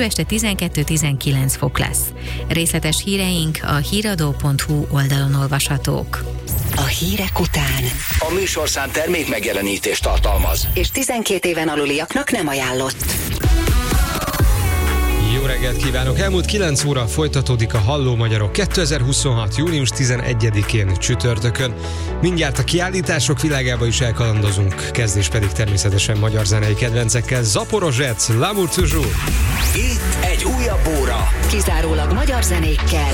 Késő este 12-19 fok lesz. Részletes híreink a híradó.hu oldalon olvashatók. A hírek után. A műsorszám termék megjelenítést tartalmaz. És 12 éven aluliaknak nem ajánlott. Jó reggelt kívánok! Elmúlt 9 óra folytatódik a Halló Magyarok 2026. június 11-én csütörtökön. Mindjárt a kiállítások világába is elkalandozunk, kezdés pedig természetesen magyar zenei kedvencekkel. Zaporozsec, L'amour toujours! Itt egy újabb óra. Kizárólag magyar zenékkel.